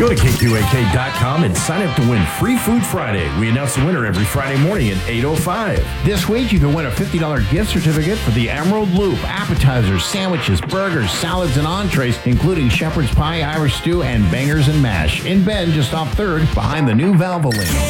Go to KQAK.com and sign up to win Free Food Friday. We announce the winner every Friday morning at 8:05. This week, you can win a $50 gift certificate for the Emerald Loop. Appetizers, sandwiches, burgers, salads, and entrees, including shepherd's pie, Irish stew, and bangers and mash. In Bend, just off 3rd, behind the new Valvoline.